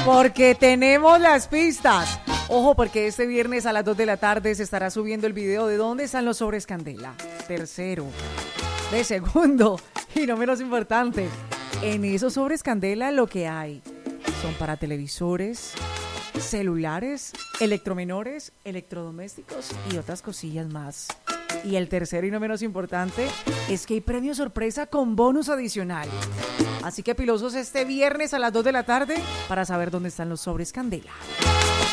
porque tenemos las pistas. Ojo, porque este viernes a las 2 de la tarde se estará subiendo el video de dónde están los sobres Candela. Tercero. De segundo, y no menos importante, en esos sobres Candela lo que hay son para televisores, celulares, electromenores, electrodomésticos y otras cosillas más. Y el tercero y no menos importante es que hay premio sorpresa con bonus adicional. Así que pilosos este viernes a las 2 de la tarde para saber dónde están los sobres Candela.